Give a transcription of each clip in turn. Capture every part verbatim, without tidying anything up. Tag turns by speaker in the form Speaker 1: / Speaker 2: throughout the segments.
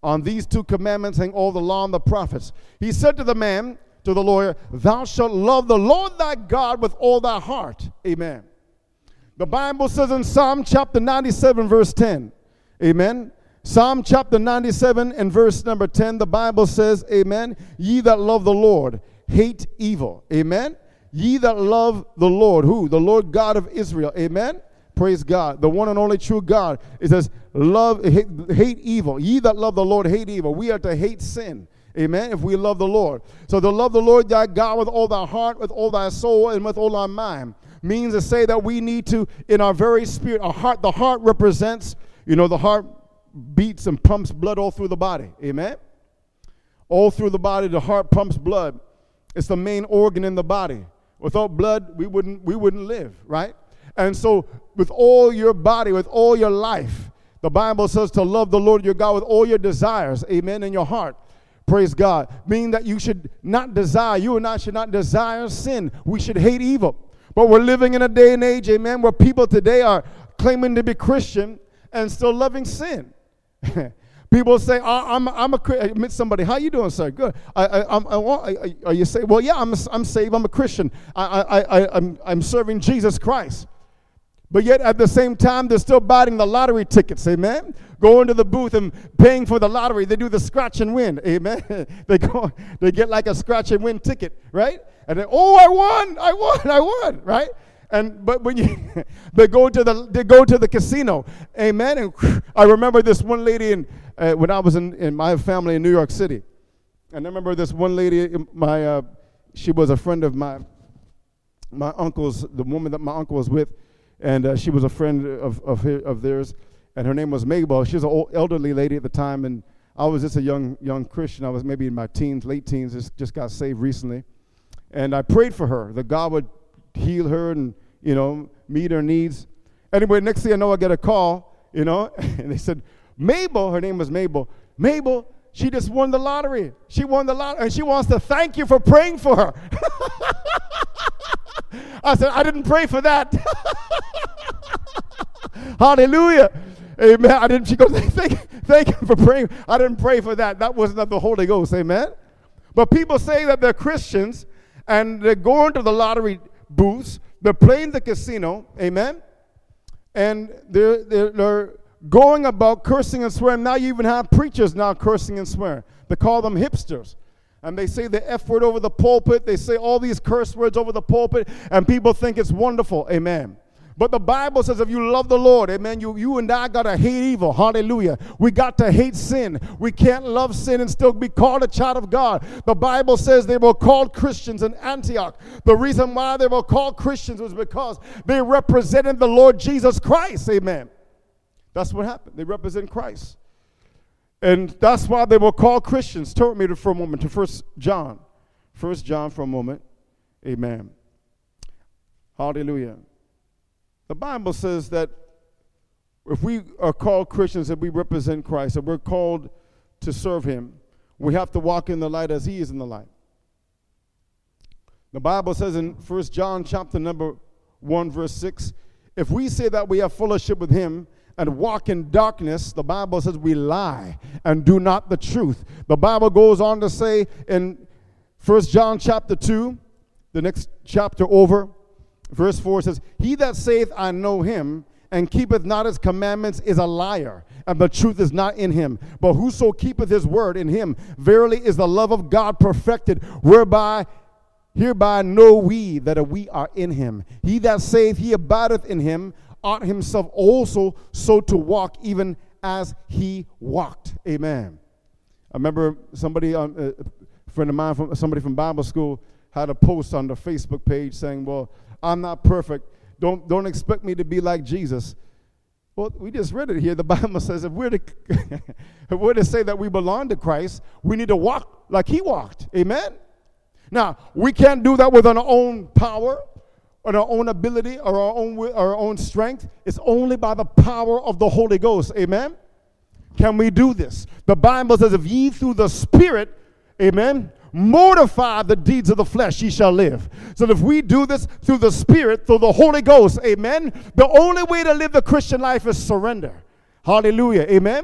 Speaker 1: On these two commandments hang all the law and the prophets. He said to the man, to the lawyer, thou shalt love the Lord thy God with all thy heart. Amen. The Bible says in Psalm chapter ninety-seven, verse ten. Amen. Psalm chapter ninety-seven and verse number ten, the Bible says, amen, ye that love the Lord, hate evil. Amen. Ye that love the Lord, who? The Lord God of Israel. Amen. Praise God. The one and only true God. It says, love, hate, hate evil. Ye that love the Lord, hate evil. We are to hate sin. Amen. If we love the Lord. So to love the Lord thy God with all thy heart, with all thy soul, and with all thy mind means to say that we need to, in our very spirit, our heart, the heart represents, you know, the heart beats and pumps blood all through the body. Amen. All through the body, the heart pumps blood. It's the main organ in the body. Without blood, we wouldn't we wouldn't live, right? And so with all your body, with all your life, the Bible says to love the Lord your God with all your desires, amen, in your heart. Praise God. Meaning that you should not desire, you and I should not desire sin. We should hate evil. But we're living in a day and age, amen, where people today are claiming to be Christian and still loving sin. People say, I, I'm, I'm a Christian. I meet somebody, how you doing, sir? Good. I, I, I'm, I want, I, are you saved? Well, yeah, I'm, I'm saved. I'm a Christian. I, I, I, I'm, I'm serving Jesus Christ. But yet at the same time, they're still buying the lottery tickets, amen? Going to the booth and paying for the lottery. They do the scratch and win, amen? they go, they get like a scratch and win ticket, right? And then, oh, I won, I won, I won, right? And but when you they go to the they go to the casino, amen. And I remember this one lady in uh, when I was in, in my family in New York City, and I remember this one lady. My uh, she was a friend of my my uncle's, the woman that my uncle was with, and uh, she was a friend of of, her, of theirs, and her name was Mabel. She was an old, elderly lady at the time, and I was just a young young Christian. I was maybe in my teens, late teens. Just just got saved recently, and I prayed for her that God would heal her and, you know, meet her needs. Anyway, next thing I know, I get a call, you know, and they said, Mabel, her name was Mabel, Mabel, she just won the lottery. She won the lottery, and she wants to thank you for praying for her. I said, I didn't pray for that. Hallelujah. Amen. I didn't, she goes, thank, thank you for praying. I didn't pray for that. That wasn't of the Holy Ghost. Amen. But people say that they're Christians, and they're going to the lottery booths, they're playing the casino, amen, and they're, they're, they're going about cursing and swearing. Now you even have preachers now cursing and swearing. They call them hipsters, and they say the F word over the pulpit. They say all these curse words over the pulpit, and people think it's wonderful, amen. But the Bible says if you love the Lord, amen, you, you and I got to hate evil. Hallelujah. We got to hate sin. We can't love sin and still be called a child of God. The Bible says they were called Christians in Antioch. The reason why they were called Christians was because they represented the Lord Jesus Christ. Amen. That's what happened. They represent Christ. And that's why they were called Christians. Turn with me for a moment to First John. First John for a moment. Amen. Hallelujah. The Bible says that if we are called Christians and we represent Christ and we're called to serve him, we have to walk in the light as he is in the light. The Bible says in First John chapter number one, verse six, if we say that we have fellowship with him and walk in darkness, the Bible says we lie and do not the truth. The Bible goes on to say in First John chapter two, the next chapter over, verse four says, he that saith, I know him, and keepeth not his commandments is a liar, and the truth is not in him. But whoso keepeth his word in him, verily is the love of God perfected, whereby hereby know we that we are in him. He that saith he abideth in him, ought himself also so to walk, even as he walked. Amen. I remember somebody, um, a friend of mine, from somebody from Bible school, had a post on the Facebook page saying, well, I'm not perfect. Don't, don't expect me to be like Jesus. Well, we just read it here. The Bible says if we're, to, if we're to say that we belong to Christ, we need to walk like he walked. Amen? Now, we can't do that with our own power or our own ability or our own, our own strength. It's only by the power of the Holy Ghost. Amen? Can we do this? The Bible says if ye through the Spirit, amen, mortify the deeds of the flesh, ye shall live. So if we do this through the Spirit, through the Holy Ghost, amen, the only way to live the Christian life is surrender. Hallelujah, amen.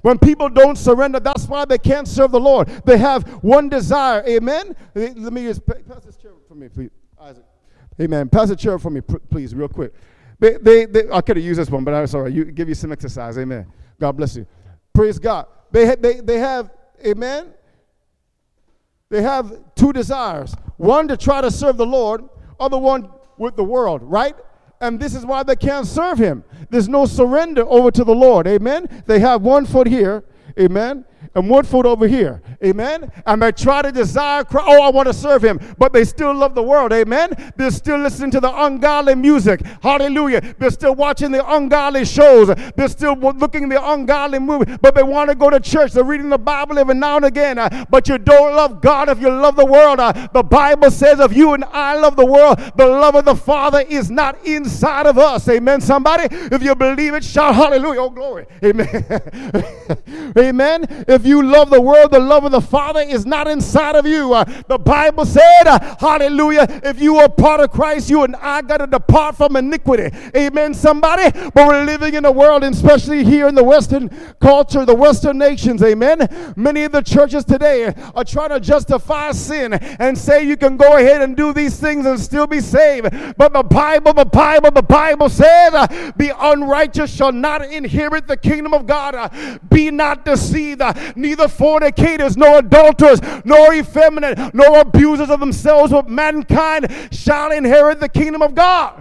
Speaker 1: When people don't surrender, that's why they can't serve the Lord. They have one desire. Amen? Let me just pass this chair for me, please, Isaac. Amen. Pass the chair for me, please, real quick. They, they, they, I could have used this one, but I'm sorry. You give you some exercise. Amen. God bless you. Praise God. They, they, they have, amen, they have two desires. One to try to serve the Lord, other one with the world, right? And this is why they can't serve him. There's no surrender over to the Lord. Amen. They have one foot here. Amen. And one foot over here. Amen. And they try to desire, cry, oh, I want to serve him. But they still love the world. Amen. They're still listening to the ungodly music. Hallelujah. They're still watching the ungodly shows. They're still looking at the ungodly movies. But they want to go to church. They're reading the Bible every now and again. Uh, but you don't love God if you love the world. Uh, the Bible says if you and I love the world, the love of the Father is not inside of us. Amen. Somebody, if you believe it, shout hallelujah. Oh, glory. Amen. Amen. If you love the world, the love of the Father is not inside of you. Uh, the Bible said, uh, hallelujah, if you are part of Christ, you and I got to depart from iniquity. Amen, somebody? But we're living in a world, and especially here in the Western culture, the Western nations, amen? Many of the churches today are trying to justify sin and say you can go ahead and do these things and still be saved. But the Bible, the Bible, the Bible says, uh, the unrighteous shall not inherit the kingdom of God. Uh, be not deceived. Uh, neither fornicators, nor adulterers, nor effeminate, nor abusers of themselves with mankind shall inherit the kingdom of God.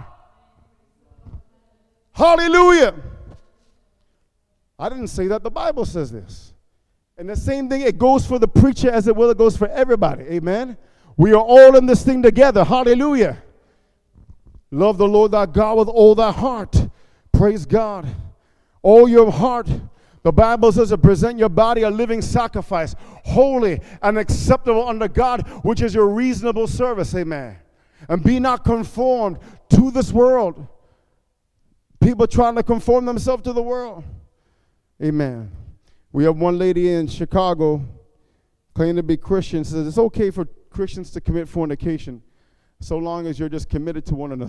Speaker 1: Hallelujah. I didn't say that. The Bible says this. And the same thing, it goes for the preacher as it will, it goes for everybody. Amen. We are all in this thing together. Hallelujah. Love the Lord thy God with all thy heart. Praise God. All your heart. The Bible says to present your body a living sacrifice, holy and acceptable unto God, which is your reasonable service. Amen. And be not conformed to this world. People trying to conform themselves to the world. Amen. We have one lady in Chicago claiming to be Christian, says it's okay for Christians to commit fornication so long as you're just committed to one another.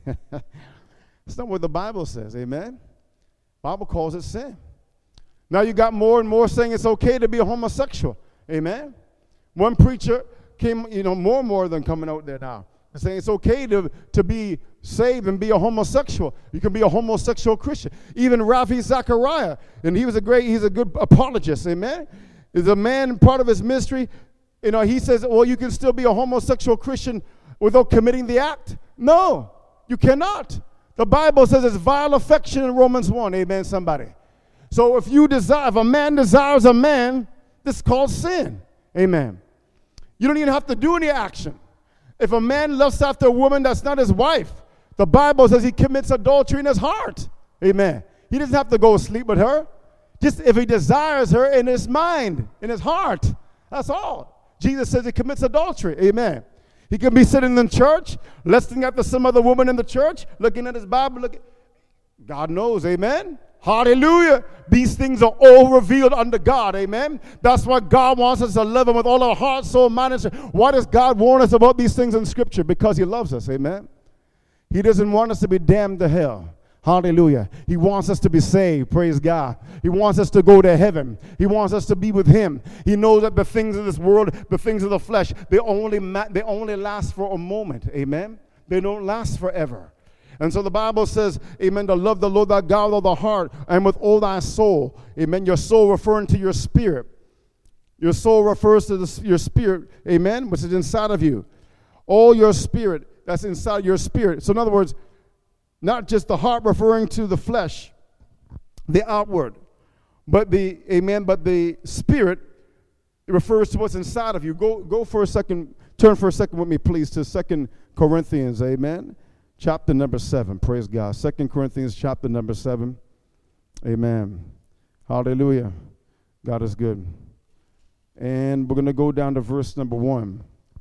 Speaker 1: That's not what the Bible says. Amen. The Bible calls it sin. Now you got more and more saying it's okay to be a homosexual. Amen. One preacher came, you know, more and more of them coming out there now, saying it's okay to, to be saved and be a homosexual. You can be a homosexual Christian. Even Ravi Zachariah, and he was a great, he's a good apologist. Amen. Is a man, part of his ministry, you know, he says, well, you can still be a homosexual Christian without committing the act. No, you cannot. The Bible says it's vile affection in Romans one. Amen, somebody. So if you desire, if a man desires a man, this is called sin. Amen. You don't even have to do any action. If a man lusts after a woman that's not his wife, the Bible says he commits adultery in his heart. Amen. He doesn't have to go sleep with her. Just if he desires her in his mind, in his heart. That's all. Jesus says he commits adultery. Amen. He can be sitting in church, lusting after some other woman in the church, looking at his Bible. Looking. God knows. Amen. Hallelujah. These things are all revealed unto God. Amen. That's why God wants us to love him with all our heart, soul, mind, and strength. Why does God warn us about these things in Scripture? Because he loves us. Amen. He doesn't want us to be damned to hell. Hallelujah. He wants us to be saved. Praise God. He wants us to go to heaven. He wants us to be with him. He knows that the things of this world, the things of the flesh, they only, ma- they only last for a moment. Amen. They don't last forever. And so the Bible says, amen, to love the Lord thy God with all the heart and with all thy soul. Amen. Your soul referring to your spirit. Your soul refers to the, your spirit, amen, which is inside of you. All your spirit, that's inside your spirit. So in other words, not just the heart referring to the flesh, the outward, but the, amen, but the spirit refers to what's inside of you. Go, go for a second, turn for a second with me, please, to Second Corinthians, amen. Chapter number seven, praise God. Second Corinthians chapter number seven. Amen. Hallelujah. God is good. And we're going to go down to verse number one.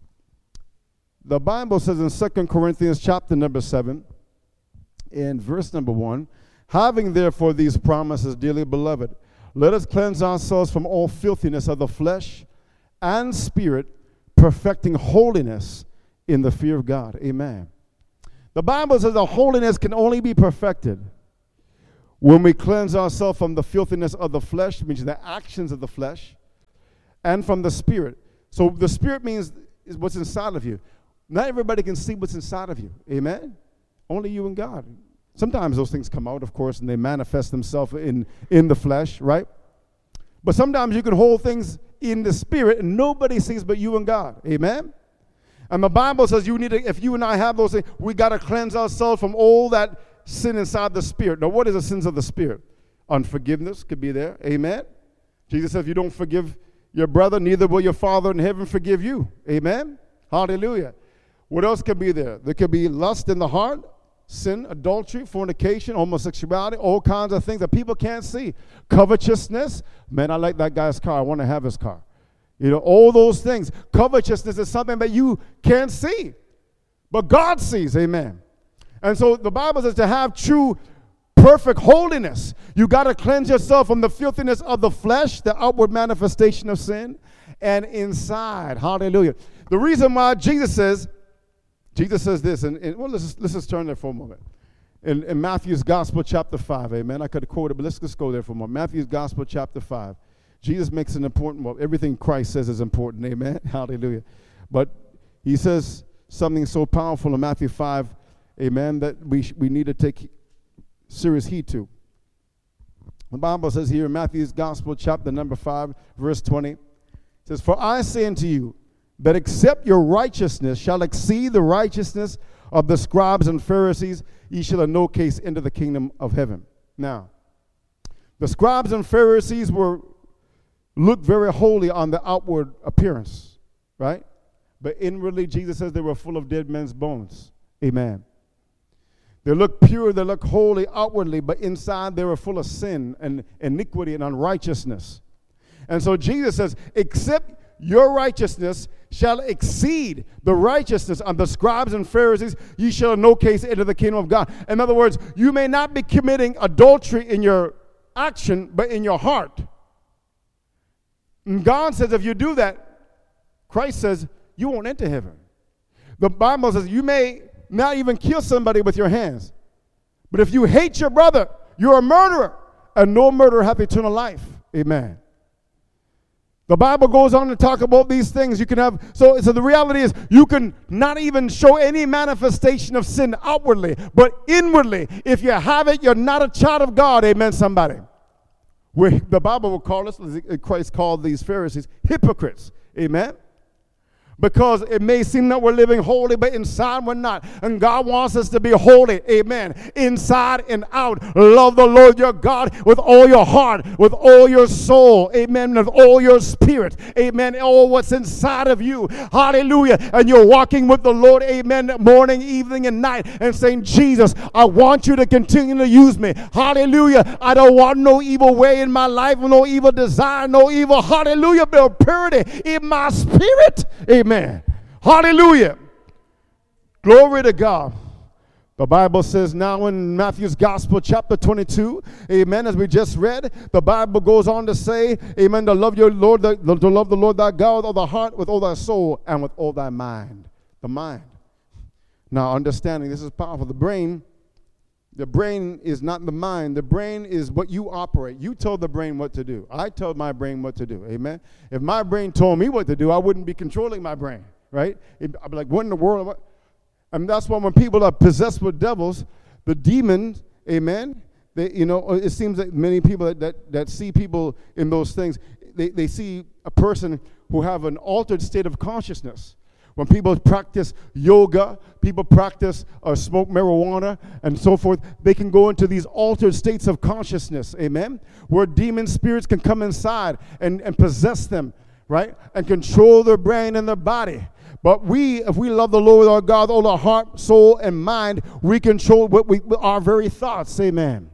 Speaker 1: The Bible says in Second Corinthians chapter number seven, in verse number one, having therefore these promises, dearly beloved, let us cleanse ourselves from all filthiness of the flesh and spirit, perfecting holiness in the fear of God. Amen. The Bible says that holiness can only be perfected when we cleanse ourselves from the filthiness of the flesh, which is the actions of the flesh, and from the spirit. So the spirit means is what's inside of you. Not everybody can see what's inside of you. Amen? Only you and God. Sometimes those things come out, of course, and they manifest themselves in, in the flesh, right? But sometimes you can hold things in the spirit and nobody sees but you and God. Amen? And the Bible says you need to, if you and I have those things, we got to cleanse ourselves from all that sin inside the spirit. Now, what is the sins of the spirit? Unforgiveness could be there. Amen? Jesus said, if you don't forgive your brother, neither will your Father in heaven forgive you. Amen? Hallelujah. What else could be there? There could be lust in the heart, sin, adultery, fornication, homosexuality, all kinds of things that people can't see. Covetousness. Man, I like that guy's car. I want to have his car. You know, all those things. Covetousness is something that you can't see, but God sees. Amen. And so the Bible says to have true, perfect holiness, you got to cleanse yourself from the filthiness of the flesh, the outward manifestation of sin, and inside. Hallelujah. The reason why Jesus says, Jesus says this, and, and well, let's just, let's just turn there for a moment. In, in Matthew's Gospel, chapter five, amen. I could have quoted, but let's just go there for a moment. Matthew's Gospel, chapter five. Jesus makes an important, well, everything Christ says is important, amen. Hallelujah. But he says something so powerful in Matthew five, amen, that we sh- we need to take serious heed to. The Bible says here in Matthew's Gospel, chapter number five, verse twenty, it says, for I say unto you, that except your righteousness shall exceed the righteousness of the scribes and Pharisees, ye shall in no case enter the kingdom of heaven. Now, the scribes and Pharisees were looked very holy on the outward appearance, right? But inwardly, Jesus says they were full of dead men's bones. Amen. They look pure, they look holy outwardly, but inside they were full of sin and iniquity and unrighteousness. And so Jesus says, except your righteousness shall exceed the righteousness of the scribes and Pharisees, ye shall in no case enter the kingdom of God. In other words, you may not be committing adultery in your action, but in your heart. And God says if you do that, Christ says you won't enter heaven. The Bible says you may not even kill somebody with your hands, but if you hate your brother, you're a murderer, and no murderer hath eternal life. Amen. The Bible goes on to talk about these things. You can have, so, so the reality is you can not even show any manifestation of sin outwardly, but inwardly, if you have it, you're not a child of God. Amen, somebody. Where the Bible will call us, Christ called these Pharisees, hypocrites. Amen. Because it may seem that we're living holy, but inside we're not. And God wants us to be holy. Amen. Inside and out. Love the Lord your God with all your heart, with all your soul. Amen. With all your spirit. Amen. All what's inside of you. Hallelujah. And you're walking with the Lord. Amen. Morning, evening, and night. And saying, Jesus, I want you to continue to use me. Hallelujah. I don't want no evil way in my life, no evil desire, no evil. Hallelujah. But purity in my spirit. Amen. Amen. Hallelujah. Glory to God. The Bible says now in Matthew's Gospel, chapter twenty-two, amen, as we just read, the Bible goes on to say, amen, to love your Lord, to love the Lord thy God with all thy heart, with all thy soul, and with all thy mind. The mind. Now, understanding this is powerful. The brain, the brain is not the mind. The brain is what you operate. You told the brain what to do. I told my brain what to do. Amen. If my brain told me what to do, I wouldn't be controlling my brain, right? I'd be like, what in the world? And that's why when people are possessed with devils, the demons, amen, they, you know, it seems that many people that, that, that see people in those things, they, they see a person who have an altered state of consciousness. When people practice yoga, people practice or smoke marijuana and so forth, they can go into these altered states of consciousness, amen, where demon spirits can come inside and, and possess them, right, and control their brain and their body. But we, if we love the Lord our God, all our heart, soul, and mind, we control what we, our very thoughts, amen.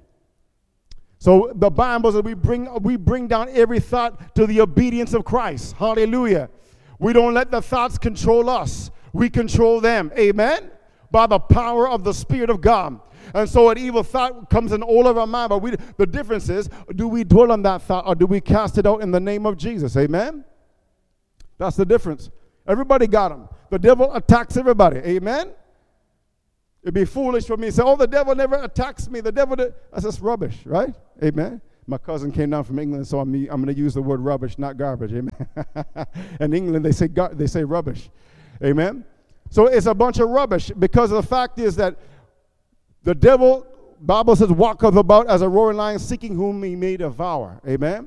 Speaker 1: So the Bible says we bring, we bring down every thought to the obedience of Christ, hallelujah. We don't let the thoughts control us. We control them. Amen? By the power of the Spirit of God. And so an evil thought comes in all of our mind. But we, the difference is, do we dwell on that thought or do we cast it out in the name of Jesus? Amen? That's the difference. Everybody got them. The devil attacks everybody. Amen? It'd be foolish for me to say, oh, the devil never attacks me. The devil did. That's just rubbish, right? Amen. My cousin came down from England, so I'm, I'm going to use the word rubbish, not garbage. Amen. In England, they say gar- they say rubbish. Amen. So it's a bunch of rubbish, because the fact is that the devil, Bible says, walketh about as a roaring lion, seeking whom he may devour. Amen.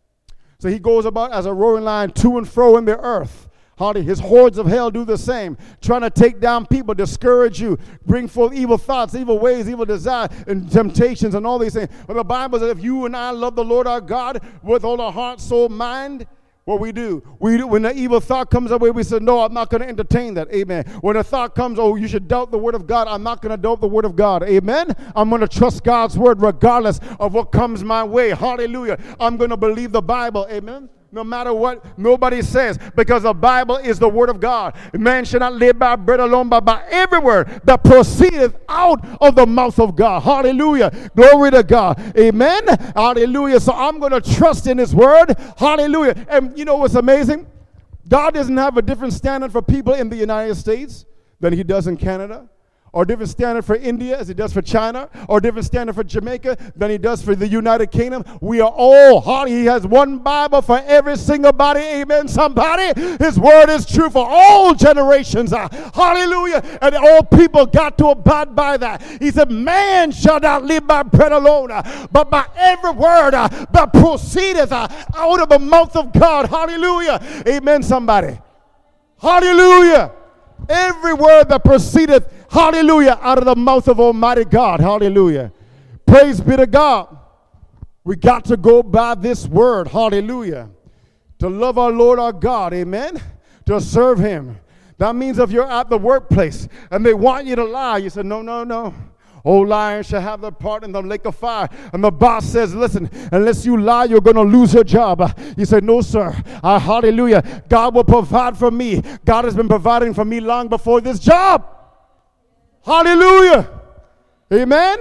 Speaker 1: So he goes about as a roaring lion to and fro in the earth. Hardly his hordes of hell do the same, trying to take down people, discourage you, bring forth evil thoughts, evil ways, evil desires, and temptations, and all these things. But the Bible says, if you and I love the Lord our God with all our heart, soul, mind, what we do, we do, when the evil thought comes our way, we say, no, I'm not going to entertain that. Amen. When a thought comes, oh, you should doubt the word of God, I'm not going to doubt the word of God. Amen. I'm going to trust God's word regardless of what comes my way. Hallelujah. I'm going to believe the Bible. Amen. No matter what nobody says, because the Bible is the word of God. Man shall not live by bread alone, but by every word that proceedeth out of the mouth of God. Hallelujah. Glory to God. Amen. Hallelujah. So I'm going to trust in his word. Hallelujah. And you know what's amazing? God doesn't have a different standard for people in the United States than he does in Canada, or different standard for India as he does for China, or different standard for Jamaica than he does for the United Kingdom. We are all, he has one Bible for every single body. Amen, somebody. His word is true for all generations. Uh, hallelujah. And all people got to abide by that. He said, man shall not live by bread alone, uh, but by every word uh, that proceedeth uh, out of the mouth of God. Hallelujah. Amen, somebody. Hallelujah. Every word that proceedeth, hallelujah, out of the mouth of Almighty God. Hallelujah. Praise be to God. We got to go by this word. Hallelujah. To love our Lord our God. Amen. To serve him. That means if you're at the workplace and they want you to lie, you say, no, no, no. Old lions shall have their part in the lake of fire. And the boss says, listen, unless you lie, you're going to lose your job. You say, no, sir. Uh, hallelujah. God will provide for me. God has been providing for me long before this job. Hallelujah. Amen.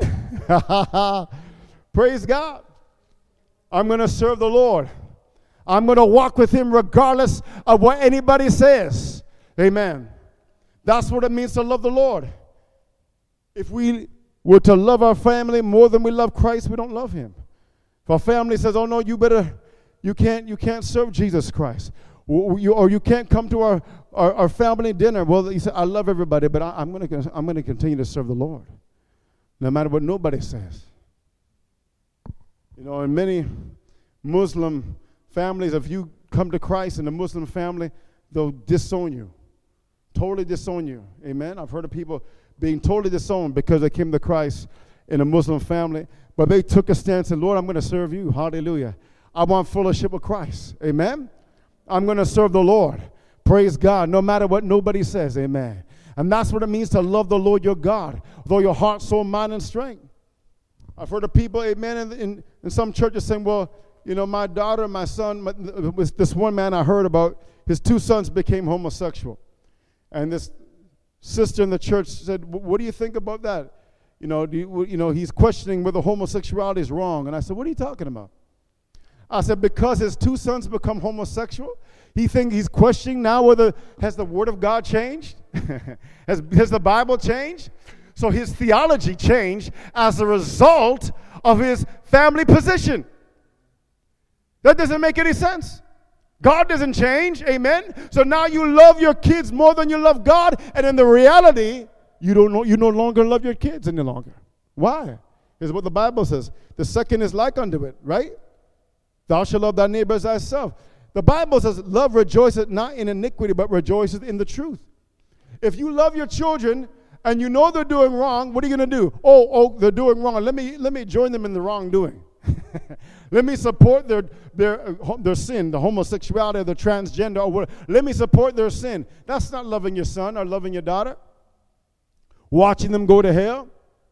Speaker 1: Praise God. I'm going to serve the Lord. I'm going to walk with him regardless of what anybody says. Amen. That's what it means to love the Lord. If we were to love our family more than we love Christ, we don't love him. If our family says, oh no, you better, you can't, you can't serve Jesus Christ. Or you, or you can't come to our, our, our family dinner. Well, you say, I love everybody, but I, I'm going to I'm going to continue to serve the Lord, no matter what nobody says. You know, in many Muslim families, if you come to Christ in a Muslim family, they'll disown you, totally disown you. Amen. I've heard of people being totally disowned because they came to Christ in a Muslim family, but they took a stance and said, Lord, I'm going to serve you. Hallelujah. I want fellowship with Christ. Amen. I'm going to serve the Lord. Praise God, no matter what nobody says. Amen. And that's what it means to love the Lord your God with all your heart, soul, mind, and strength. I've heard of people, amen, in, in, in some churches saying, well, you know, my daughter, my son, my, this one man I heard about, his two sons became homosexual. And this sister in the church said, what do you think about that? You know, do you, you know, he's questioning whether homosexuality is wrong. And I said, what are you talking about? I said, because his two sons become homosexual, he thinks he's questioning now whether, has the word of God changed? has, has the Bible changed? So his theology changed as a result of his family position. That doesn't make any sense. God doesn't change, amen? So now you love your kids more than you love God, and in the reality, you don't know, you no longer love your kids any longer. Why? It's what the Bible says. The second is like unto it, right? Thou shalt love thy neighbor as thyself. The Bible says, love rejoiceth not in iniquity, but rejoiceth in the truth. If you love your children and you know they're doing wrong, what are you going to do? Oh, oh, they're doing wrong. Let me let me join them in the wrongdoing. Let me support their their their sin, the homosexuality, or the transgender, or whatever. Let me support their sin. That's not loving your son or loving your daughter. Watching them go to hell.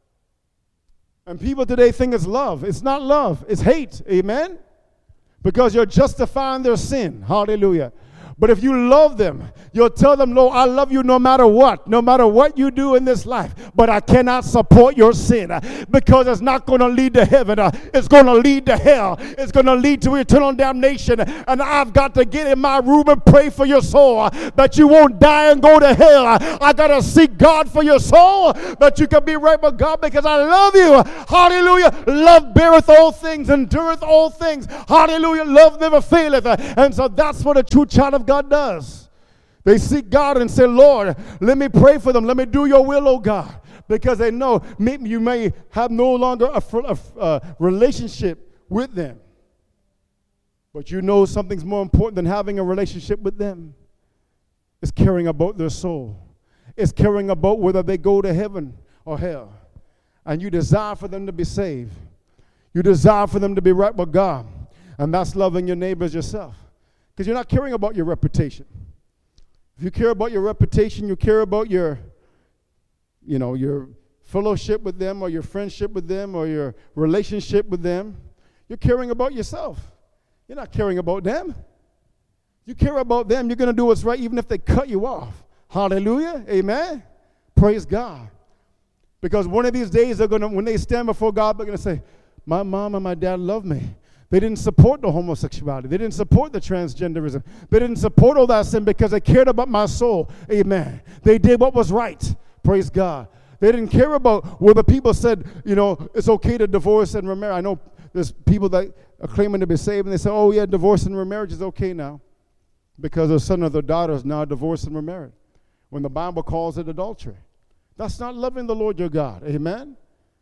Speaker 1: And people today think it's love. It's not love. It's hate. Amen? Because you're justifying their sin. Hallelujah. But if you love them, you'll tell them, no, I love you no matter what, no matter what you do in this life. But I cannot support your sin uh, because it's not going to lead to heaven. Uh, it's going to lead to hell. It's going to lead to eternal damnation. And I've got to get in my room and pray for your soul uh, that you won't die and go to hell. Uh, I got to seek God for your soul that you can be right with God because I love you. Hallelujah. Love beareth all things, endureth all things. Hallelujah. Love never faileth. Uh, and so that's what a true child of God does. They seek God and say, Lord, let me pray for them. Let me do your will, oh God. Because they know maybe you may have no longer a, a, a relationship with them. But you know something's more important than having a relationship with them. It's caring about their soul. It's caring about whether they go to heaven or hell. And you desire for them to be saved. You desire for them to be right with God. And that's loving your neighbors yourself. Because you're not caring about your reputation. If you care about your reputation, you care about your, you know, your fellowship with them or your friendship with them or your relationship with them, you're caring about yourself. You're not caring about them. You care about them, you're going to do what's right even if they cut you off. Hallelujah. Amen. Praise God. Because one of these days, they're going to, when they stand before God, they're going to say, my mom and my dad love me. They didn't support the homosexuality. They didn't support the transgenderism. They didn't support all that sin because they cared about my soul. Amen. They did what was right. Praise God. They didn't care about whether people said, you know, it's okay to divorce and remarry. I know there's people that are claiming to be saved, and they say, oh, yeah, divorce and remarriage is okay now because their son or their daughter is now divorced and remarried, when the Bible calls it adultery. That's not loving the Lord your God. Amen.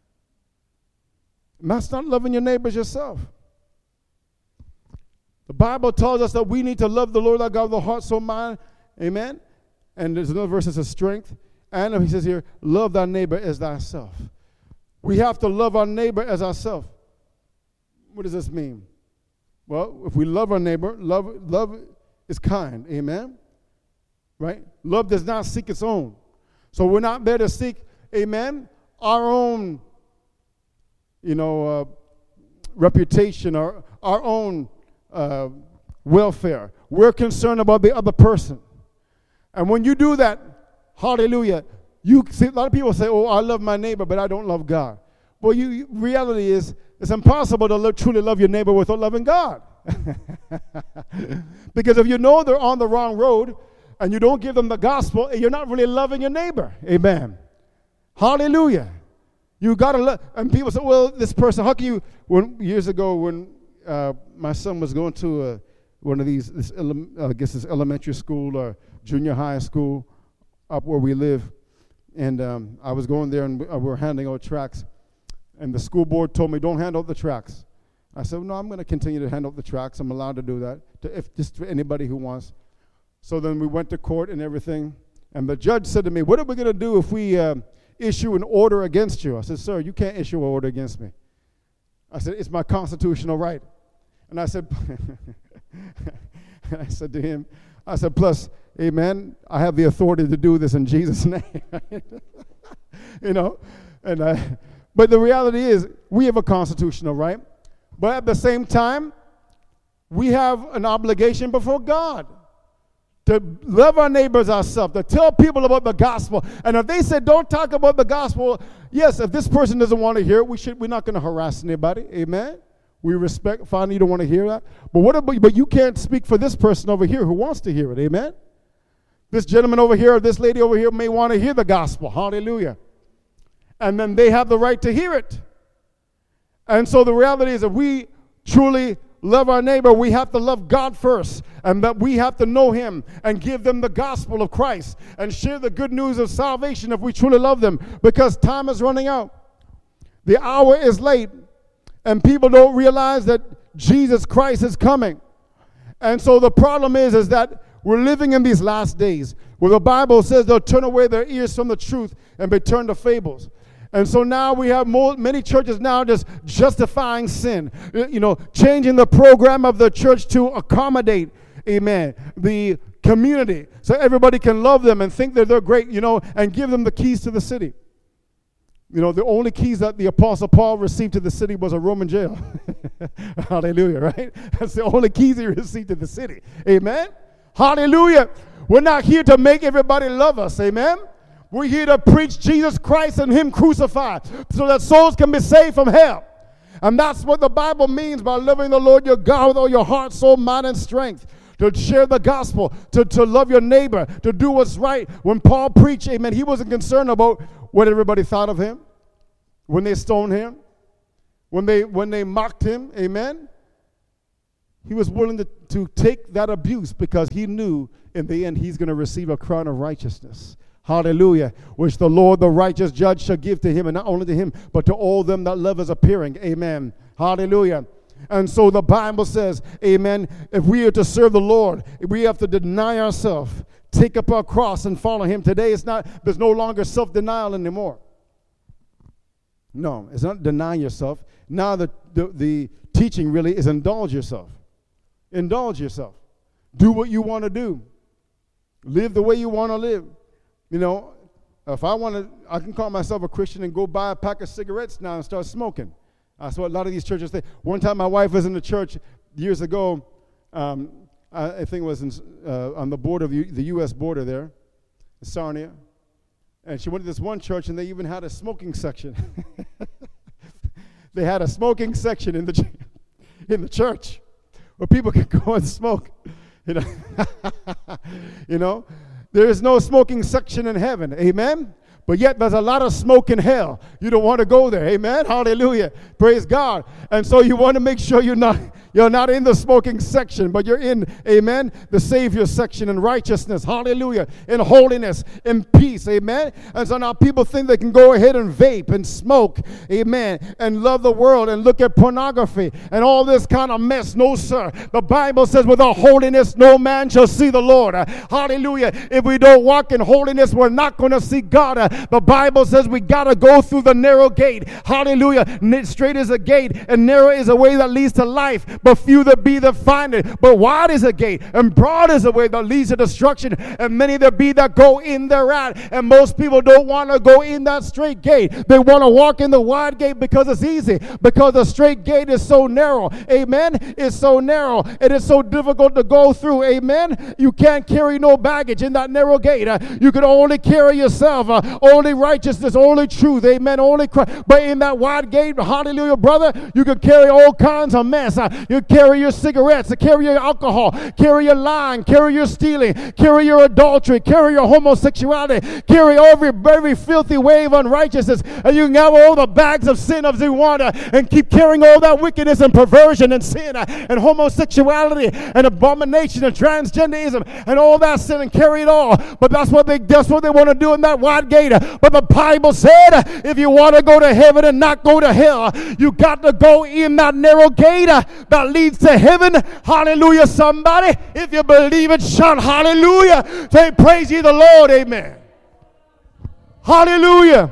Speaker 1: And that's not loving your neighbors yourself. The Bible tells us that we need to love the Lord our God with the heart, soul, mind. Amen. And there's another verse that says strength. And he says here, love thy neighbor as thyself. We have to love our neighbor as ourselves. What does this mean? Well, if we love our neighbor, love, love is kind. Amen. Right? Love does not seek its own. So we're not there to seek, amen, our own, you know, uh, reputation or our own uh, welfare. We're concerned about the other person. And when you do that, hallelujah, you see, a lot of people say, oh, I love my neighbor, but I don't love God. Well, you, you reality is, it's impossible to lo- truly love your neighbor without loving God. Because if you know they're on the wrong road, and you don't give them the gospel, you're not really loving your neighbor. Amen. Hallelujah. You got to love. And people say, well, this person, how can you, when, years ago when uh, my son was going to uh, one of these, this ele- uh, I guess it's elementary school or junior high school up where we live, and um, I was going there and we were handing out tracts, and the school board told me, don't hand out the tracts. I said, no, I'm going to continue to hand out the tracts. I'm allowed to do that, to, if just for anybody who wants. So then we went to court and everything, and the judge said to me, what are we going to do if we uh, issue an order against you? I said, sir, you can't issue an order against me. I said, it's my constitutional right. And I said, I said to him, I said, plus, amen, I have the authority to do this in Jesus' name. You know, and uh, but the reality is we have a constitutional right, but at the same time, we have an obligation before God to love our neighbors ourselves, to tell people about the gospel. And if they say don't talk about the gospel, yes, if this person doesn't want to hear it, we should, we're not going to harass anybody. Amen? We respect, finally, you don't want to hear that. But what about, but you can't speak for this person over here who wants to hear it. Amen? This gentleman over here or this lady over here may want to hear the gospel. Hallelujah. And then they have the right to hear it. And so the reality is that we truly love our neighbor, we have to love God first, and that we have to know him and give them the gospel of Christ and share the good news of salvation if we truly love them, because time is running out. The hour is late, and people don't realize that Jesus Christ is coming. And so the problem is, is that we're living in these last days where the Bible says they'll turn away their ears from the truth and be turned to fables. And so now we have more, many churches now just justifying sin, you know, changing the program of the church to accommodate, amen, the community so everybody can love them and think that they're great, you know, and give them the keys to the city. You know, the only keys that the Apostle Paul received to the city was a Roman jail. Hallelujah, right? That's the only keys he received to the city. Amen? Hallelujah. We're not here to make everybody love us. Amen. We're here to preach Jesus Christ and Him crucified so that souls can be saved from hell. And that's what the Bible means by loving the Lord your God with all your heart, soul, mind, and strength. To share the gospel, to, to love your neighbor, to do what's right. When Paul preached, amen, he wasn't concerned about what everybody thought of him, when they stoned him, when they when they mocked him, amen. He was willing to, to take that abuse because he knew in the end he's going to receive a crown of righteousness. Hallelujah. Which the Lord, the righteous judge, shall give to him, and not only to him, but to all them that love his appearing. Amen. Hallelujah. And so the Bible says, amen, if we are to serve the Lord, we have to deny ourselves, take up our cross and follow Him. Today it's not, there's no longer self-denial anymore. No, it's not deny yourself. Now the, the, the teaching really is indulge yourself. Indulge yourself. Do what you want to do. Live the way you want to live. You know, if I want to, I can call myself a Christian and go buy a pack of cigarettes now and start smoking. That's what a lot of these churches say. One time my wife was in the church years ago. Um, I, I think it was in, uh, on the border of the, the U S border there, Sarnia. And she went to this one church, and they even had a smoking section. They had a smoking section in the in the church where people could go and smoke. You know, you know, there is no smoking section in heaven. Amen. But yet there's a lot of smoke in hell. You don't want to go there. Amen. Hallelujah. Praise God. And so you want to make sure you're not you're not in the smoking section, but you're in, amen, the Savior section in righteousness. Hallelujah. In holiness, in peace. Amen. And so now people think they can go ahead and vape and smoke. Amen. And love the world and look at pornography and all this kind of mess. No, sir. The Bible says without holiness, no man shall see the Lord. Hallelujah. If we don't walk in holiness, we're not going to see God. The Bible says we got to go through the narrow gate. Hallelujah. Straight is a gate, and narrow is a way that leads to life, but few there be that find it. But wide is a gate, and broad is a way that leads to destruction, and many there be that go in thereat. And most people don't want to go in that straight gate. They want to walk in the wide gate because it's easy, because the straight gate is so narrow. Amen. It's so narrow. It is so difficult to go through. Amen. You can't carry no baggage in that narrow gate. Uh, you can only carry yourself. Uh, Only righteousness, only truth, amen, only Christ. But in that wide gate, hallelujah, brother, you can carry all kinds of mess. Uh, you carry your cigarettes, carry your alcohol, carry your lying, carry your stealing, carry your adultery, carry your homosexuality, carry every, every filthy way of unrighteousness. And you can have all the bags of sin as you want uh, and keep carrying all that wickedness and perversion and sin uh, and homosexuality and abomination and transgenderism and all that sin and carry it all. But that's what they, that's what they want to do in that wide gate. But the Bible said, if you want to go to heaven and not go to hell, you got to go in that narrow gate that leads to heaven. Hallelujah, somebody. If you believe it, shout hallelujah. Say, praise ye the Lord. Amen. Hallelujah.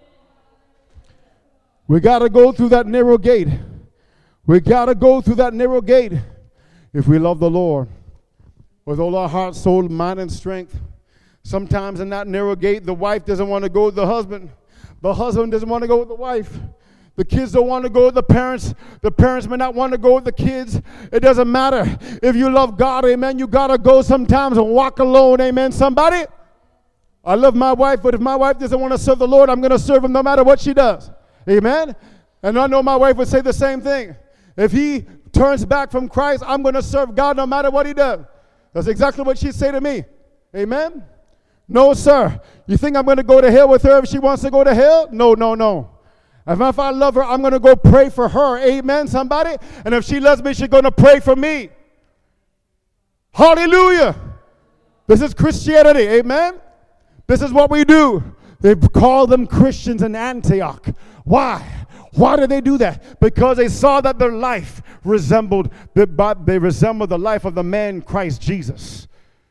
Speaker 1: We got to go through that narrow gate. We got to go through that narrow gate if we love the Lord with all our heart, soul, mind, and strength. Sometimes in that narrow gate, the wife doesn't want to go with the husband. The husband doesn't want to go with the wife. The kids don't want to go with the parents. The parents may not want to go with the kids. It doesn't matter. If you love God, amen, you got to go sometimes and walk alone, amen, somebody. I love my wife, but if my wife doesn't want to serve the Lord, I'm going to serve him no matter what she does. Amen? And I know my wife would say the same thing. If he turns back from Christ, I'm going to serve God no matter what he does. That's exactly what she'd say to me. Amen? No, sir. You think I'm going to go to hell with her if she wants to go to hell? No, no, no. And if I love her, I'm going to go pray for her. Amen, somebody? And if she loves me, she's going to pray for me. Hallelujah. This is Christianity. Amen? This is what we do. They call them Christians in Antioch. Why? Why did they do that? Because they saw that their life resembled, they resembled the life of the man Christ Jesus.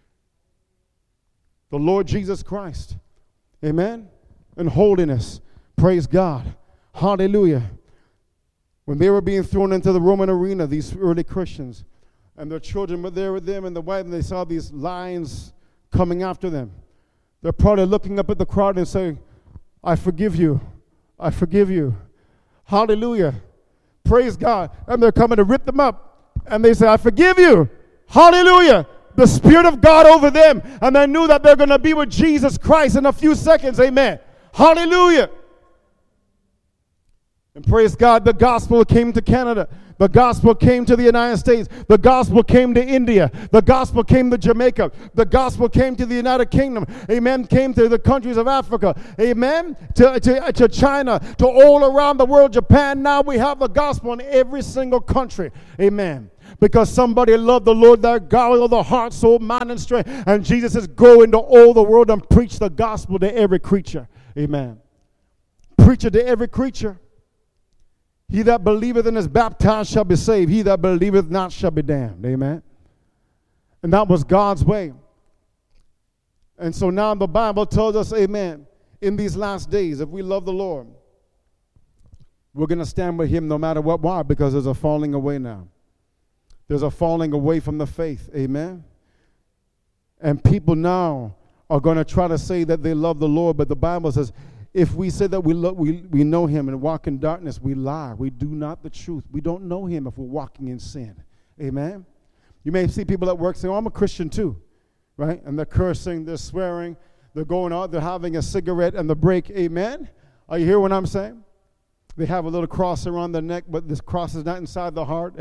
Speaker 1: The Lord Jesus Christ. Amen? In holiness. Praise God. Hallelujah. When they were being thrown into the Roman arena, these early Christians, and their children were there with them, and the wife, and they saw these lions coming after them. They're probably looking up at the crowd and saying, I forgive you. I forgive you. Hallelujah. Praise God. And they're coming to rip them up. And they say, I forgive you. Hallelujah. the Spirit of God over them, and they knew that they're going to be with Jesus Christ in a few seconds. Amen. Hallelujah. And praise God, the gospel came to Canada. The gospel came to the United States. The gospel came to India. The gospel came to Jamaica. The gospel came to the United Kingdom. Amen. Came to the countries of Africa. Amen. To, to, to China. To all around the world. Japan. Now we have the gospel in every single country. Amen. Because somebody loved the Lord their God with all the heart, soul, mind, and strength. And Jesus says, go into all the world and preach the gospel to every creature. Amen. Preach it to every creature. He that believeth and is baptized shall be saved. He that believeth not shall be damned. Amen. And that was God's way. And so now the Bible tells us, amen, in these last days, if we love the Lord, we're going to stand with him no matter what. Why? Because there's a falling away now. There's a falling away from the faith. Amen. And people now are going to try to say that they love the Lord, but the Bible says, if we say that we, lo- we we know him and walk in darkness, we lie. We do not the truth. We don't know him if we're walking in sin. Amen? You may see people at work saying, oh, I'm a Christian too, right? And they're cursing, they're swearing, they're going out, they're having a cigarette and the break. Amen? Are you hearing what I'm saying? They have a little cross around their neck, but this cross is not inside the heart.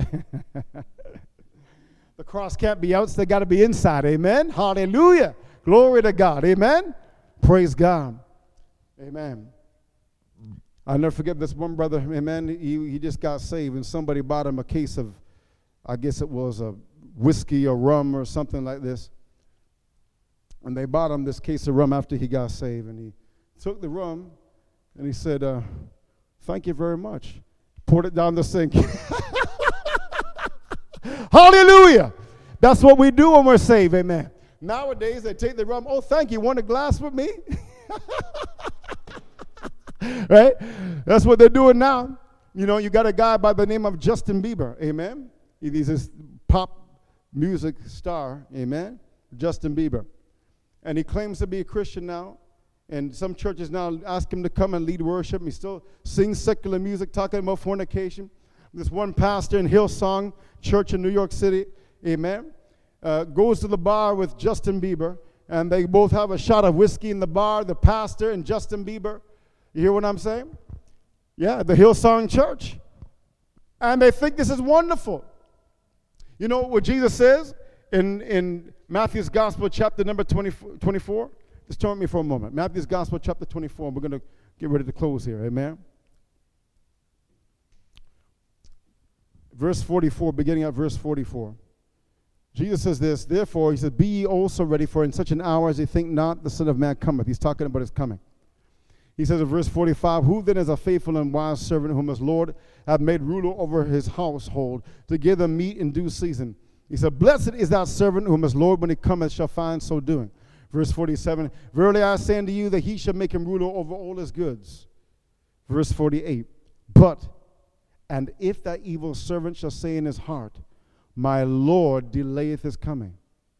Speaker 1: The cross can't be out, so they got to be inside. Amen? Hallelujah. Glory to God. Amen? Praise God. Amen. I'll never forget this one brother, amen, he, he just got saved, and somebody bought him a case of, I guess it was a whiskey or rum or something like this. And they bought him this case of rum after he got saved, and he took the rum, and he said, uh, thank you very much. Poured it down the sink. Hallelujah. That's what we do when we're saved, amen. Nowadays, they take the rum, oh, thank you, want a glass with me? Right? That's what they're doing now. You know, you got a guy by the name of Justin Bieber, amen? He's this pop music star, amen? Justin Bieber. And he claims to be a Christian now. And some churches now ask him to come and lead worship. He still sings secular music, talking about fornication. This one pastor in Hillsong Church in New York City, amen, uh, goes to the bar with Justin Bieber. And they both have a shot of whiskey in the bar, the pastor and Justin Bieber. You hear what I'm saying? Yeah, the Hillsong Church. And they think this is wonderful. You know what Jesus says in, in Matthew's Gospel, chapter number twenty-four? Just turn with me for a moment. Matthew's Gospel, chapter twenty-four. We're going to get ready to close here. Amen? Verse forty-four, beginning at verse forty-four. Jesus says this, therefore, he says, be ye also ready, for in such an hour as ye think not, the Son of Man cometh. He's talking about his coming. He says in verse forty-five, who then is a faithful and wise servant whom his Lord hath made ruler over his household, to give them meat in due season? He said, blessed is that servant whom his Lord when he cometh shall find so doing. Verse forty-seven, verily I say unto you that he shall make him ruler over all his goods. Verse forty-eight, but, and if that evil servant shall say in his heart, my Lord delayeth his coming,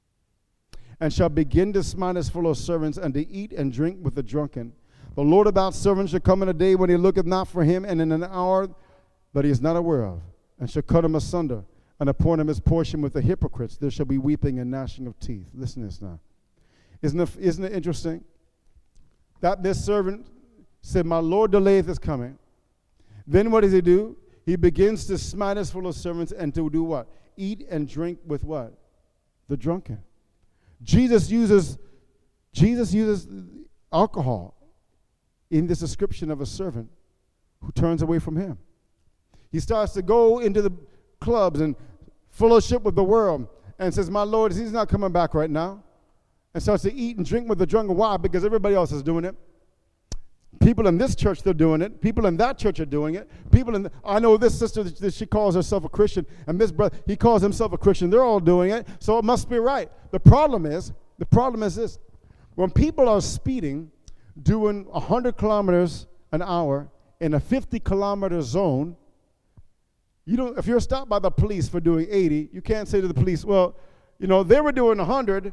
Speaker 1: and shall begin to smite his fellow servants, and to eat and drink with the drunken, the Lord of that servant shall come in a day when he looketh not for him, and in an hour that he is not aware of, and shall cut him asunder, and appoint him his portion with the hypocrites. There shall be weeping and gnashing of teeth. Listen to this now. Isn't it, isn't it interesting that this servant said, my Lord delayeth his coming. Then what does he do? He begins to smite his fellow servants and to do what? Eat and drink with what? The drunken. Jesus uses, Jesus uses alcohol in this description of a servant who turns away from him. He starts to go into the clubs and fellowship with the world and says, my Lord, he's not coming back right now. And starts to eat and drink with the drunken. Why? Because everybody else is doing it. People in this church, they're doing it. People in that church are doing it. People in, the, I know this sister, that she calls herself a Christian, and this brother, he calls himself a Christian. They're all doing it, so it must be right. The problem is, the problem is this. When people are speeding, doing one hundred kilometers an hour in a fifty kilometer zone, you don't, if you're stopped by the police for doing eighty, you can't say to the police, well, you know, they were doing one hundred.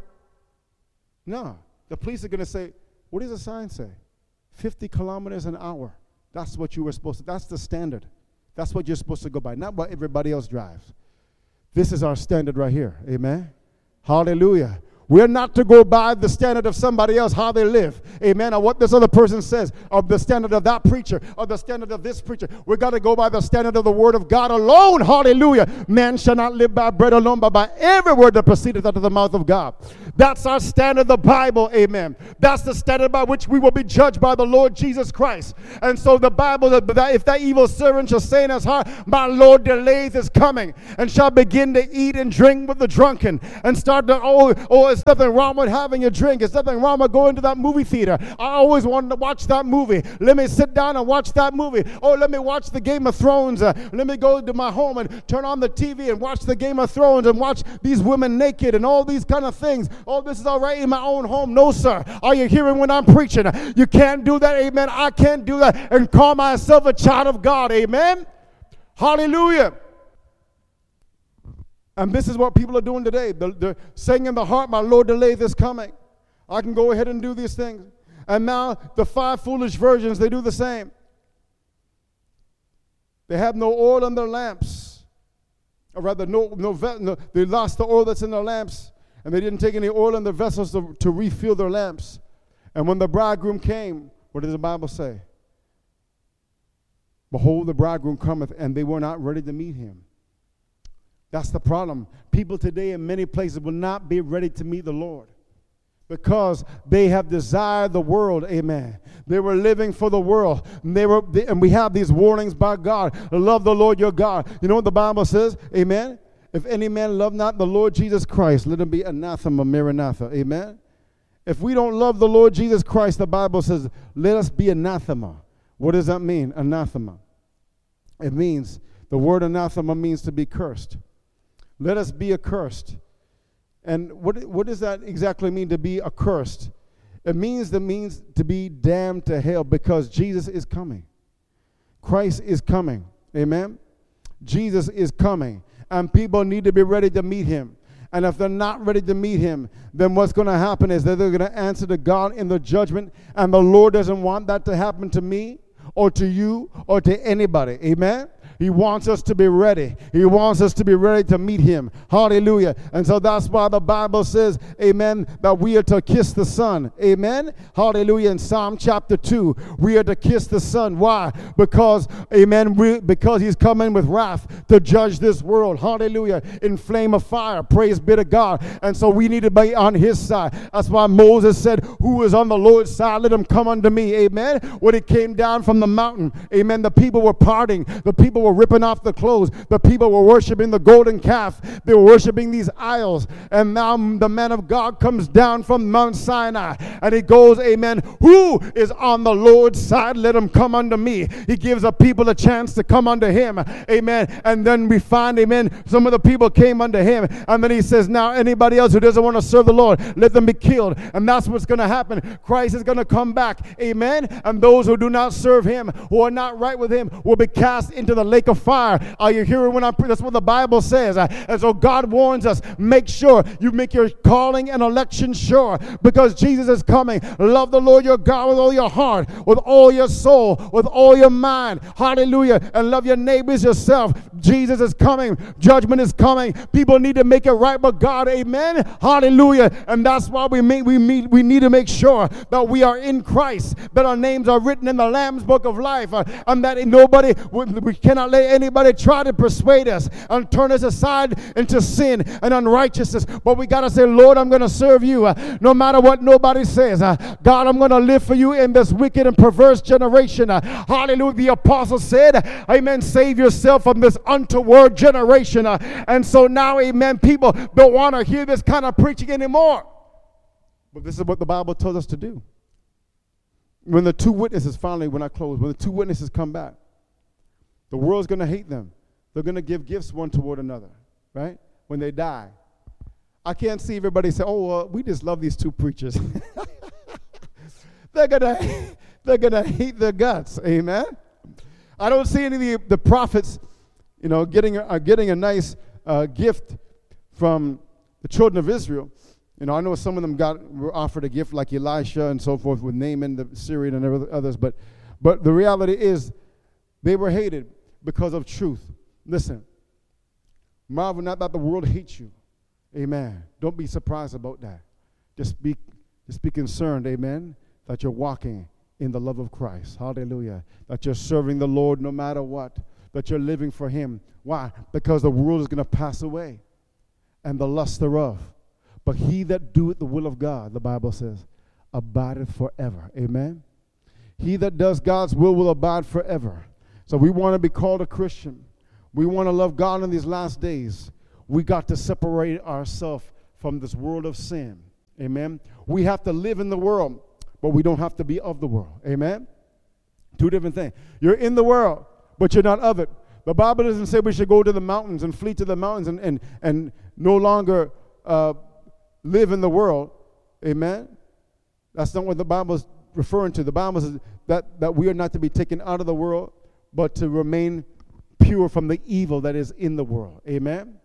Speaker 1: No, the police are going to say, what does the sign say? fifty kilometers an hour. That's what you were supposed to, that's the standard. That's what you're supposed to go by, not what everybody else drives. This is our standard right here. Amen? Hallelujah. We're not to go by the standard of somebody else, how they live. Amen. Or what this other person says, or the standard of that preacher, or the standard of this preacher. We've got to go by the standard of the word of God alone. Hallelujah. Man shall not live by bread alone, but by every word that proceedeth out of the mouth of God. That's our standard, the Bible. Amen. That's the standard by which we will be judged by the Lord Jesus Christ. And so the Bible, that if that evil servant shall say in his heart, my Lord delays his coming, and shall begin to eat and drink with the drunken, and start to, oh, oh, it's nothing wrong with having a drink. It's nothing wrong with going to that movie theater. I always wanted to watch that movie. Let me sit down and watch that movie. Oh, let me watch the Game of Thrones. Uh, let me go to my home and turn on the T V and watch the Game of Thrones and watch these women naked and all these kind of things. Oh, this is all right in my own home. No, sir. Are you hearing when I'm preaching? You can't do that. Amen. I can't do that and call myself a child of God. Amen. Hallelujah. And this is what people are doing today. They're, they're saying in the heart, my Lord delayed this coming. I can go ahead and do these things. And now the five foolish virgins, they do the same. They have no oil in their lamps. Or rather, no, no, no, they lost the oil that's in their lamps. And they didn't take any oil in their vessels to, to refill their lamps. And when the bridegroom came, what does the Bible say? Behold, the bridegroom cometh, and they were not ready to meet him. That's the problem. People today in many places will not be ready to meet the Lord because they have desired the world. Amen. They were living for the world. And, they were, they, and we have these warnings by God. Love the Lord your God. You know what the Bible says? Amen. If any man love not the Lord Jesus Christ, let him be anathema, maranatha. Amen. If we don't love the Lord Jesus Christ, the Bible says, let us be anathema. What does that mean? Anathema. It means, the word anathema means to be cursed. Let us be accursed. And what, what does that exactly mean, to be accursed? It means that means to be damned to hell, because Jesus is coming. Christ is coming. Amen? Jesus is coming. And people need to be ready to meet him. And if they're not ready to meet him, then what's going to happen is that they're going to answer to God in the judgment. And the Lord doesn't want that to happen to me or to you or to anybody. Amen? He wants us to be ready. He wants us to be ready to meet him. Hallelujah. And so that's why the Bible says, amen, that we are to kiss the Son. Amen. Hallelujah. In Psalm chapter two, we are to kiss the Son. Why? Because, amen, we, because he's coming with wrath to judge this world. Hallelujah. In flame of fire. Praise be to God. And so we need to be on his side. That's why Moses said, who is on the Lord's side, let him come unto me. Amen. When he came down from the mountain, amen, the people were parting. The people were ripping off the clothes. The people were worshiping the golden calf. They were worshiping these idols. And now the man of God comes down from Mount Sinai and he goes, amen, who is on the Lord's side? Let him come unto me. He gives the people a chance to come unto him. Amen. And then we find, amen, some of the people came unto him. And then he says, now anybody else who doesn't want to serve the Lord, let them be killed. And that's what's going to happen. Christ is going to come back. Amen. And those who do not serve him, who are not right with him, will be cast into the lake of fire. Are you hearing when I pray? That's what the Bible says. Uh, and so God warns us, make sure you make your calling and election sure, because Jesus is coming. Love the Lord your God with all your heart, with all your soul, with all your mind. Hallelujah. And love your neighbors yourself. Jesus is coming. Judgment is coming. People need to make it right with God. Amen. Hallelujah. And that's why we make, we meet, we need to make sure that we are in Christ, that our names are written in the Lamb's book of life, uh, and that nobody, we cannot let anybody try to persuade us and turn us aside into sin and unrighteousness. But we got to say, Lord, I'm going to serve you uh, no matter what nobody says. Uh, God, I'm going to live for you in this wicked and perverse generation. Uh, hallelujah. The apostle said, amen, save yourself from this untoward generation. Uh, and so now, amen, people don't want to hear this kind of preaching anymore. But this is what the Bible tells us to do. When the two witnesses, finally, when I close, when the two witnesses come back, the world's going to hate them. They're going to give gifts one toward another, right? When they die. I can't see everybody say, oh, uh, we just love these two preachers. they're going to they're gonna hate their guts, amen? I don't see any of the, the prophets, you know, getting, uh, getting a nice uh, gift from the children of Israel. You know, I know some of them got were offered a gift like Elisha and so forth with Naaman, the Syrian, and others, but but the reality is they were hated because of truth. Listen, marvel not that the world hates you. Amen. Don't be surprised about that. Just be, just be concerned, amen, that you're walking in the love of Christ. Hallelujah. That you're serving the Lord no matter what. That you're living for him. Why? Because the world is going to pass away, and the lust thereof. But he that doeth the will of God, the Bible says, abideth forever. Amen. He that does God's will will abide forever. So we want to be called a Christian. We want to love God in these last days. We got to separate ourselves from this world of sin. Amen. We have to live in the world, but we don't have to be of the world. Amen. Two different things. You're in the world, but you're not of it. The Bible doesn't say we should go to the mountains and flee to the mountains and, and, and no longer uh, live in the world. Amen. That's not what the Bible is referring to. The Bible says that, that we are not to be taken out of the world, but to remain pure from the evil that is in the world. Amen.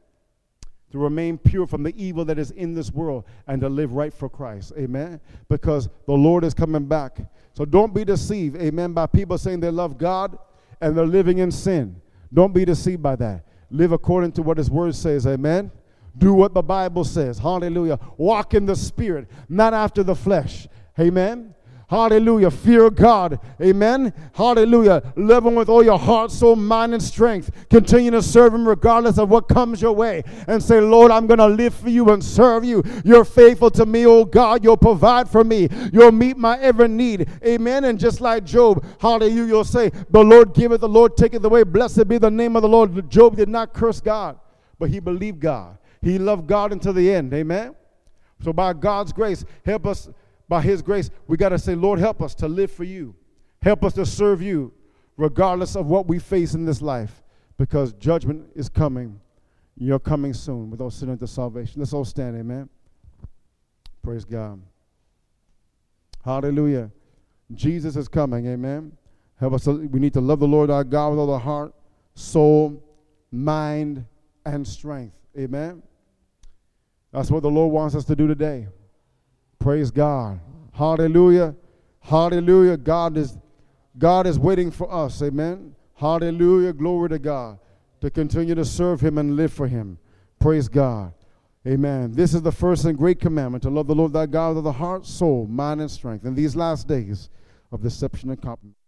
Speaker 1: To remain pure from the evil that is in this world and to live right for Christ. Amen. Because the Lord is coming back. So don't be deceived, amen, by people saying they love God and they're living in sin. Don't be deceived by that. Live according to what his word says, amen. Do what the Bible says. Hallelujah. Walk in the Spirit, not after the flesh. Amen. Hallelujah. Fear God. Amen. Hallelujah. Love him with all your heart, soul, mind, and strength. Continue to serve him regardless of what comes your way. And say, Lord, I'm going to live for you and serve you. You're faithful to me, oh God. You'll provide for me. You'll meet my every need. Amen. And just like Job, hallelujah, you'll say, the Lord giveth, the Lord taketh away. Blessed be the name of the Lord. Job did not curse God, but he believed God. He loved God until the end. Amen. So by God's grace, help us. By his grace, we got to say, Lord, help us to live for you. Help us to serve you regardless of what we face in this life, because judgment is coming. You're coming soon with all sin unto salvation. Let's all stand, amen. Praise God. Hallelujah. Jesus is coming, amen. Help us. To, we need to love the Lord our God with all our heart, soul, mind, and strength. Amen. That's what the Lord wants us to do today. Praise God. Hallelujah. Hallelujah. God is God is waiting for us. Amen. Hallelujah. Glory to God. To continue to serve him and live for him. Praise God. Amen. This is the first and great commandment, to love the Lord thy God with the heart, soul, mind, and strength in these last days of deception and compromise.